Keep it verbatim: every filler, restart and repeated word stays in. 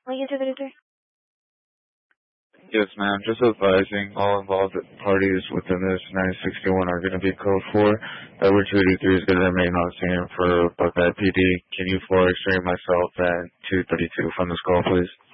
Lincoln two thirty-three. Yes, ma'am. Just advising all involved parties within this nine sixty-one are going to be code four. Edward two eighty-three is going to remain on scene for Buckeye P D. Can you four extreme myself and two thirty-two from this call, please?